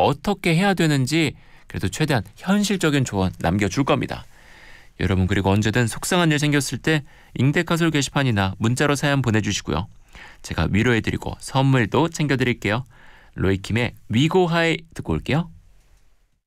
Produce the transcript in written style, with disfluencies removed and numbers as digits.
어떻게 해야 되는지 그래도 최대한 현실적인 조언 남겨줄 겁니다. 여러분 그리고 언제든 속상한 일 생겼을 때 잉대카솔 게시판이나 문자로 사연 보내주시고요. 제가 위로해드리고 선물도 챙겨드릴게요. 로이킴의 위고하이 듣고 올게요.